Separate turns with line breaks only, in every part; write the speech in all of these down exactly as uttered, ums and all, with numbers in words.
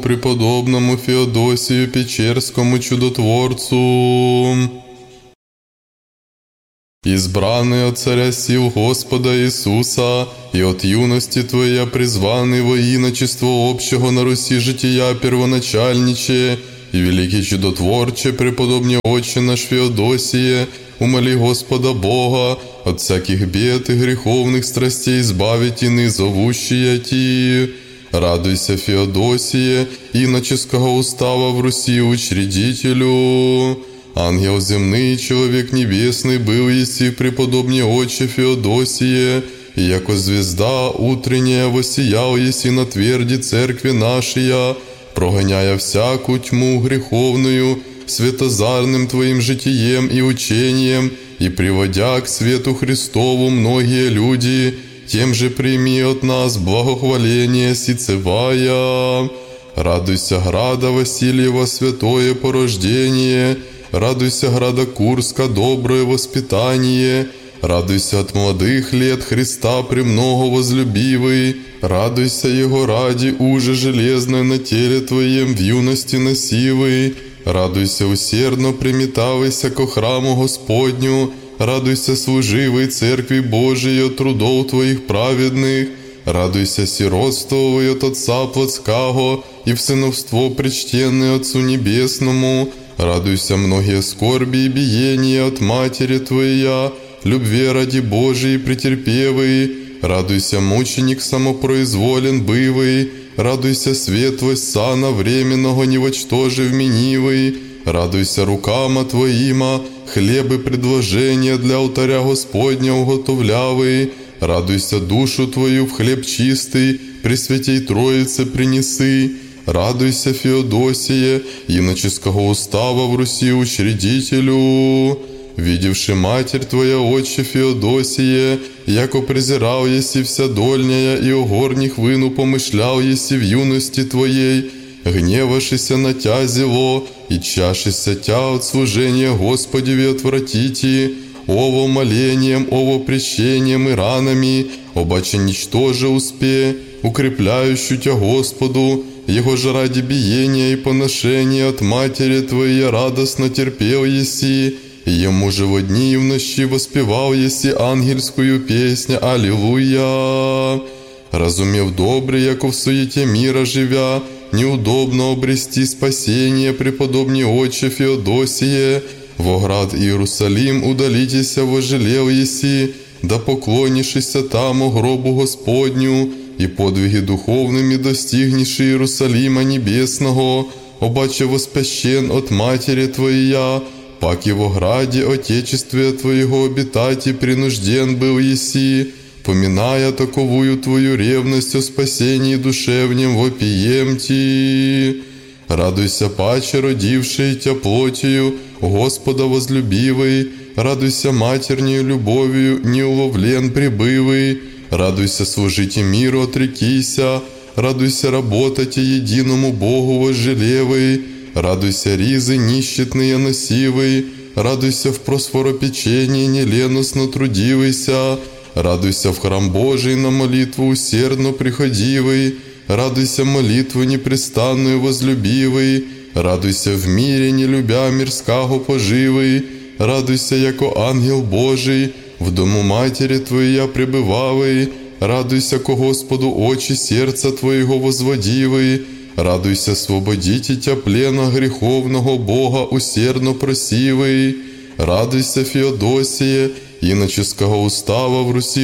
преподобному Феодосию Печерскому чудотворцу, избранный от Царя сил Господа Иисуса, и от юности Твоя призванный во иночество общего на Руси жития первоначальниче, и великий чудотворче, преподобне Отче наш Феодосие, умоли Господа Бога от всяких бед и греховных страстей избавить ины зовущие Ти. Радуйся, Феодосие, иноческого устава в Руси учредителю. Ангел земный, человек небесный, был еси преподобне Отче Феодосие, и яко звезда утренняя воссиял еси на тверди церкви нашей, прогоняя всякую тьму греховную светозарным Твоим житием и учением, и приводя к свету Христову многие люди, тем же прими от нас благохваление сицевая. Радуйся, града Васильева, святое порождение, радуйся, града Курска, доброе воспитание, радуйся от молодых лет Христа премного возлюбивый, радуйся Его ради уже железное на теле Твоем в юности носивый, радуйся усердно приметавайся ко храму Господню, радуйся служивой Церкви Божией от трудов Твоих праведных, радуйся сиротствовой от Отца Плотского и в сыновство причтенное Отцу Небесному, радуйся многие скорби и биения от Матери Твоя, любви ради Божией претерпевый, радуйся мученик самопроизволен бывый, радуйся светлость сана временного невочтожи вменивый, радуйся рукама Твоима, хлебы предложения для алтаря Господня уготовлявый, радуйся душу Твою в хлеб чистый, при святей Троице принесы, радуйся, Феодосие, иноческого устава в Руси учредителю. Видевши Матерь Твоя, Отче Феодосие, яко презирал еси вся дольняя, и о горних выну помышлял еси в юности Твоей, гневашися на Тя зело, и чашися Тя от служения Господеве отвратити, ово молением, ово прещением и ранами, обаче ничтоже успе, укрепляющую Тя Господу, Его же ради биения и поношения от Матери Твоей радостно терпел еси, и Ему же во дни и в ночи воспевал еси ангельскую песню «Аллилуйя». Разумев добре, яко в суете мира живя, неудобно обрести спасение, преподобне Отче Феодосие, во град Иерусалим удалитеся вожелел еси, да поклонишися там о гробу Господню, и подвиги духовными достигнешь Иерусалима небесного, обаче воспящен от Матери Твоя, паки во граде Отечестве Твоего обитати принужден был еси, поминая таковую Твою ревность о спасении душевнем вопием Ти. Радуйся, паче родивший Тя плотью, Господа возлюбивый, радуйся матернею любовью, неуловлен прибывый, радуйся служите миру отрекися, радуйся работать единому Богу возжелевый, радуйся ризы нищетные носивый, радуйся в просфоропечении неленостно трудивайся, радуйся в храм Божий на молитву усердно приходивый, радуйся молитву непрестанную возлюбивый, радуйся в мире, не любя мирского поживый, радуйся, яко ангел Божий, в дому Матери Твоя пребывавый, радуйся ко Господу очи сердца Твоего возводивый, радуйся свободите Тя плена греховного Бога усердно просивый, радуйся, Феодосие, иноческого устава в Руси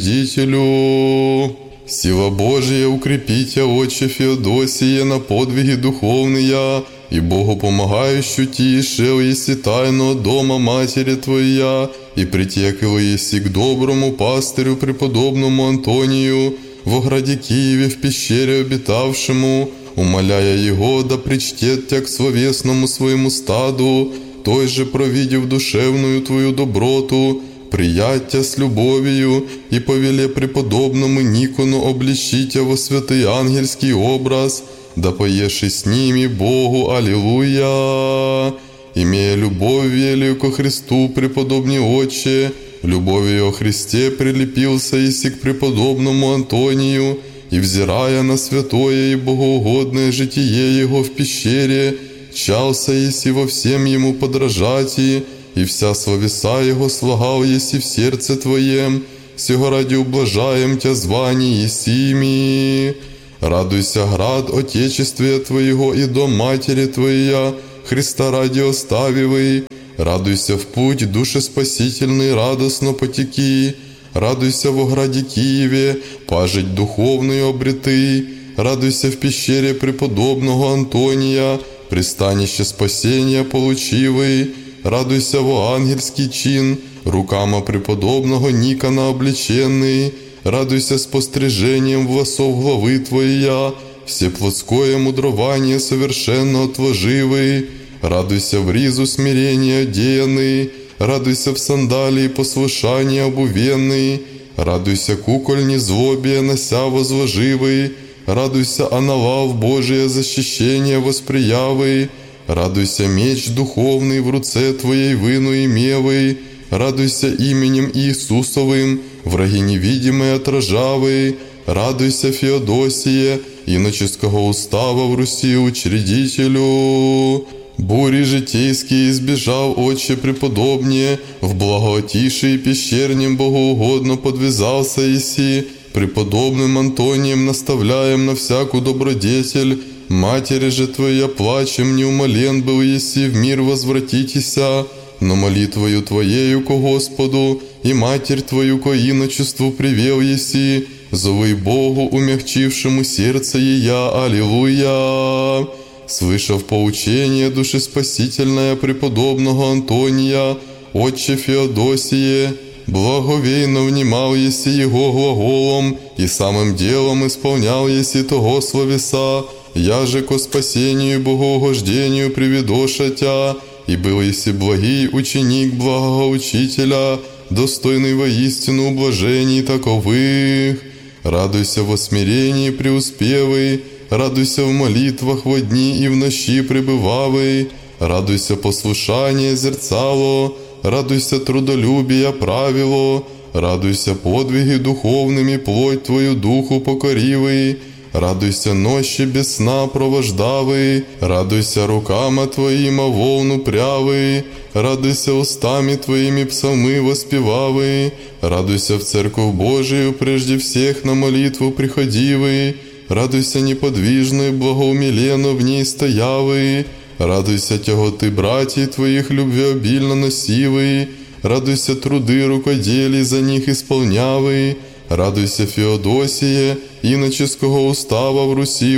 учредителю. Сила Божия укрепите, Отче Феодосие, на подвиги духовные, и Богу помогающую Ти, шел еси тайно от дома Матери Твоя, и притекла еси к доброму пастырю преподобному Антонию, во граде Киеве в пещере обитавшему, умоляя Его, да причтет Тя к словесному своему стаду, той же провидев душевную Твою доброту, приять Тя с любовью, и повеле преподобному Никону обличить Тя во святый ангельский образ, да поеши с ними Богу, аллилуйя. Имея любовь велию ко Христу, преподобный Отче, любовью о Христе прилепился еси к преподобному Антонию, и, взирая на святое и богоугодное житие Его в пещере, чался еси во всем Ему подражати, и вся словеса Его слагал еси в сердце Твоем, сего ради ублажаем Тя звани есими. Радуйся, град Отечествия Твоего и дом Матери Твоя, Христа ради оставивый. Радуйся в путь, душе спасительный, радостно потеки. Радуйся во граде Киеве, пажить духовную обреты. Радуйся в пещере преподобного Антония, пристанище спасения получивый. Радуйся во ангельский чин, рукама преподобного Никона облеченный. Радуйся спострижением власов главы Твоя, всеплотское мудрование совершенно отложивый. Радуйся в ризу смирения одеянный, радуйся в сандалии послушания обувенный, радуйся куколь незлобия нося возложивый, радуйся аналав Божие защищение восприявый, радуйся меч духовный в руце Твоей выну имевый, радуйся именем Иисусовым, враги невидимые отражавые, радуйся Феодосие, иноческого устава в Руси учредителю. Бури житейские избежал, Отче преподобнее, в благоотишии пещернем богоугодно подвязался еси, преподобным Антонием наставляем на всяку добродетель. Матери же Твоя плачем неумолен был еси, в мир возвратитеся, но молитвою Твоею ко Господу, и Матерь Твою ко иночеству привел еси, зовы Богу, умягчившему сердце ея, аллилуйя. Слышав поучение душеспасительное преподобного Антония, Отче Феодосие, благовейно внимал еси его глаголом, и самым делом исполнял еси того словеса, я же ко спасению и богоугождению приведоша Тя, и был еси благий ученик благого учителя, достойный воистину ублажений таковых. Радуйся во смирении преуспевый, радуйся в молитвах во дни и в ночи пребывавый, радуйся послушание зерцало, радуйся трудолюбия правило, радуйся подвиги духовными плоть Твою духу покоривый, радуйся нощи без сна провождавый, радуйся рукама Твоима волну прявый, радуйся устами Твоими псалмы воспевавый, радуйся в церковь Божию прежде всех на молитву приходивый, радуйся неподвижно и благоумиленно в ней стоявый, радуйся тяготы братьев Твоих любвеобильно носивый, радуйся труды рукоделий за них исполнявый, радуйся Феодосие, иноческого устава в Руси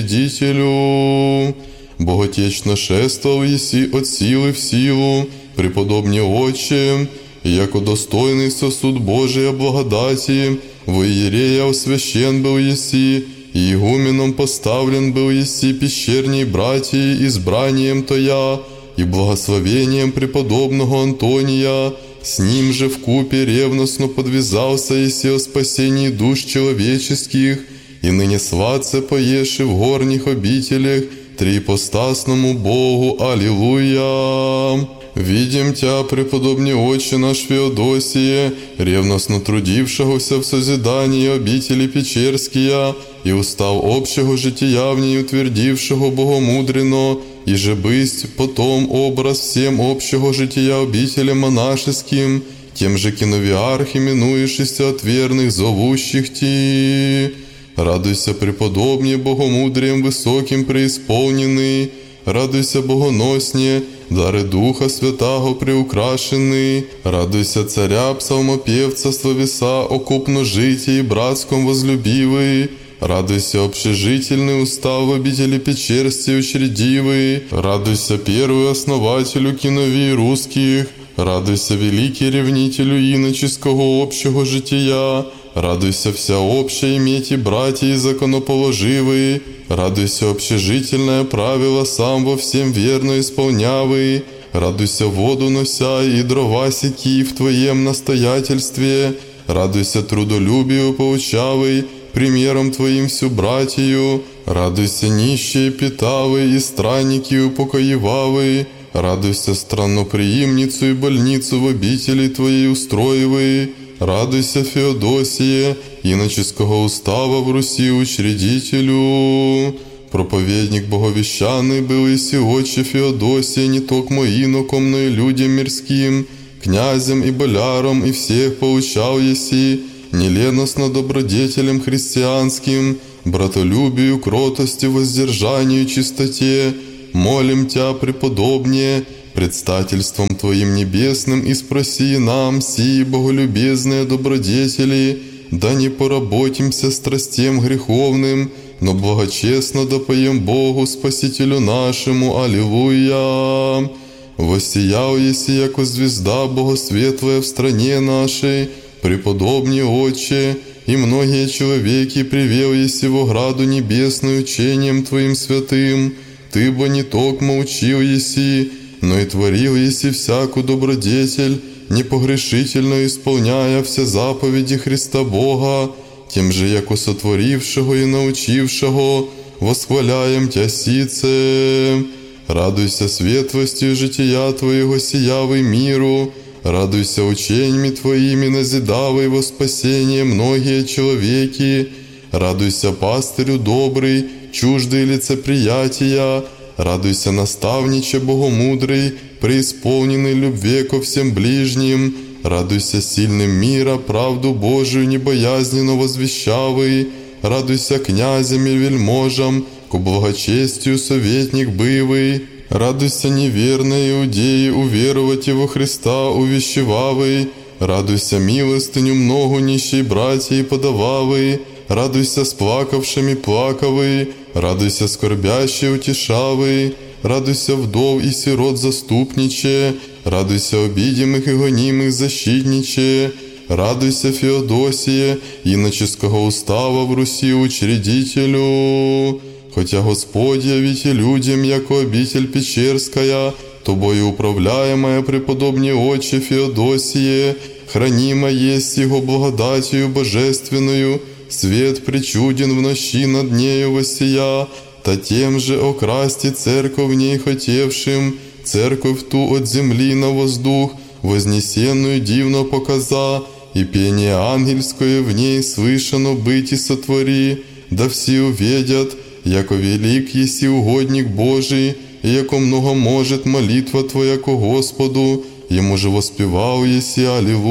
учредителю. Боготечно шествовал еси от силы в силу, преподобне Отче, яко достойный сосуд Божия благодати, во иерея освящен был еси, и игуменом поставлен был еси пещерней братьи избранием Тоя и благословением преподобного Антония, с ним же вкупе ревностно подвязался еси о спасении душ человеческих, и ныне сладце поеши в горних обителях триипостасному Богу. Аллилуйя! Видим Тя, преподобне Отче наш Феодосие, ревностно трудившегося в созидании обители Печерския, и устав общего жития в ней утвердившего богомудренно, и же бысть потом образ всем общего жития обителям монашеским, тем же киновиарх именуешься от верных зовущих Ти. Радуйся, преподобне, богомудрием высоким преисполненный, радуйся, богоносне, дары Духа Святаго приукрашенный, радуйся, царя псалмопевца словеса окупно житии братском возлюбивый, радуйся, общежительный устав в обители Печерсти учредивый, радуйся, первый основателю киновий русских, радуйся, великий ревнителю иноческого общего жития, радуйся, всеобщее иметь и братья и законоположивые, радуйся, общежительное правило сам во всем верно исполнявый, радуйся, воду нося и дрова секи в Твоем настоятельстве, радуйся, трудолюбию поучавый, примером Твоим всю братью, радуйся, нищие питавы и странники упокоевавы, радуйся, странноприимницу и больницу в обители Твоей устроивай, радуйся, Феодосие, иноческого устава в Руси учредителю. Проповедник боговещанный был еси отче Феодосия, не токмо иноком, но и людям мирским, князям и болярам, и всех поучал еси, неленостно добродетелям христианским, братолюбию, кротости, воздержанию, чистоте. Молим Тя, преподобнее, предстательством Твоим небесным, и спроси нам, сии боголюбезные добродетели, да не поработимся страстям греховным, но благочестно допоем Богу, Спасителю нашему. Аллилуйя! Воссиял еси, яко звезда богосветлая в стране нашей, преподобный Отче, и многие человеки привел еси в ограду небесную учением Твоим святым. Ты бы не токмо учил еси, но и творил еси всякую добродетель, непогрешительно исполняя все заповеди Христа Бога, тем же, яко сотворившего и научившего, восхваляем Тя сице. Радуйся светлостью жития Твоего, сиявый миру, радуйся ученьми Твоими, назидавай во спасение многие человеки, радуйся пастырю добрый, чуждый лицеприятия, радуйся наставниче богомудрый, преисполненный любви ко всем ближним, радуйся сильным мира, правду Божию небоязненно возвещавый, радуйся князям и вельможам, ко благочестию советник бывый, радуйся неверной иудеи, уверовать во Христа увещевавый, радуйся милостыню многу нищей братьей подававый, радуйся с плакавшими плаковый, радуйся скорбящий утешавый, радуйся вдов и сирот заступниче, радуйся обидимых и гонимых защитниче, радуйся Феодосие, иноческого устава в Руси учредителю. Хотя Господь явить и людям, яко обитель Печерская, тобою управляемая преподобнее Отче Феодосие, хранима есть Его благодатью божественную, свет причуден в ночи над нею воссия, та тем же окрасти церковь в ней хотевшим, церковь ту от земли на воздух, вознесенную дивно показа, и пение ангельское в ней слышано быть и сотвори, да все увидят, яко велик еси угодник Божий, и яко много может молитва Твоя ко Господу, Ему же воспевал еси.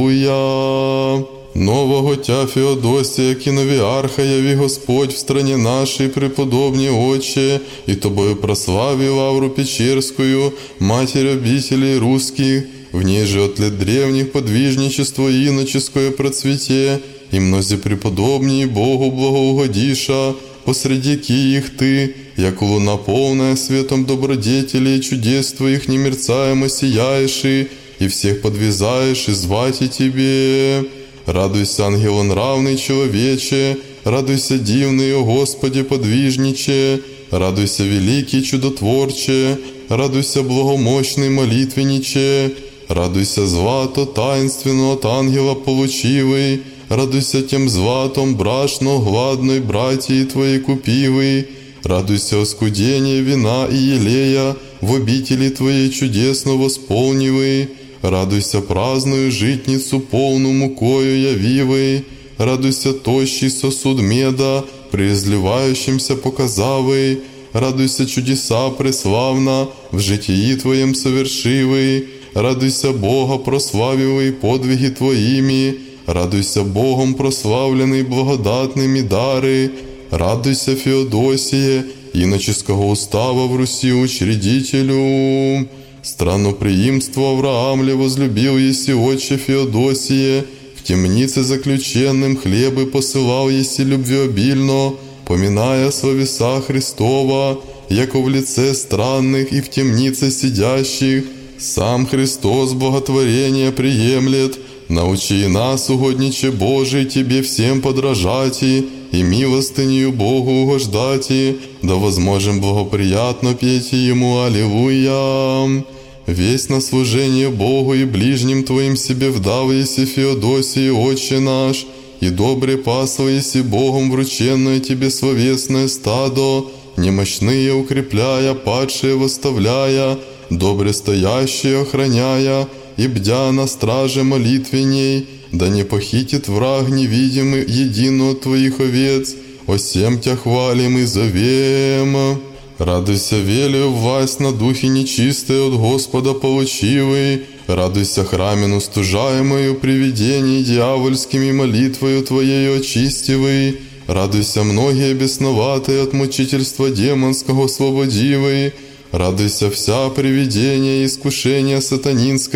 Аллилуйя! Нового Тя Феодосия, киновиарха, яви Господь в стране нашей, преподобнее Отче, и Тобою прославил Лавру Печерскую, Матерь обителей русских, в ней же от лет древних подвижничество иноческое процвете, и мнози преподобнее Богу благоугодиша, посредики их Ты, яко луна полная светом добродетелей и чудес Твоих немерцаемо сияешь, и всех подвязаешь и звать и Тебе. Радуйся, ангелонравный человече, радуйся, дивный, о Господи, подвижниче, радуйся, великий чудотворче, радуйся, благомощный молитвенниче, радуйся, злато таинственно от ангела получивый, радуйся тем златом брашно гладной братьи Твоей купивый, радуйся, оскудение вина и елея в обители Твоей чудесно восполнивый, радуйся, праздную житницу полну мукою явивой, радуйся, тощий сосуд меда, преизливающимся показавый, радуйся, чудеса преславно в житии Твоем совершивый, радуйся, Бога прославивый подвиги Твоими, радуйся, Богом прославленный благодатными дары, радуйся, Феодосие, иноческого устава в Руси учредителю. Странноприимство Авраамле возлюбил еси Отче Феодосие, в темнице заключенным хлебы посылал еси любвеобильно, поминая словеса Христова, яко в лице странных и в темнице сидящих, сам Христос благотворение приемлет. Научи нас, угодниче Божий, Тебе всем подражати, и милостынью Богу угождати, да возможем благоприятно петь Ему. Аллилуйя! Весь на служение Богу и ближним Твоим себе вдав еси Феодосии, Отче наш, и добре пасла еси Богом врученное Тебе словесное стадо, немощные укрепляя, падшие восставляя, добре стоящие охраняя, и бдя на страже молитвенней, да не похитит враг невидимый едино от Твоих овец, о сем Тя хвалим и зовем. Радуйся, велию власть на духе нечистые от Господа получивый, радуйся храме устужаемою привидений дьявольскими молитвою Твоею очистивый, радуйся многие бесноватые от мучительства демонского освободивый, радуйся вся привидения и искушения сатанинское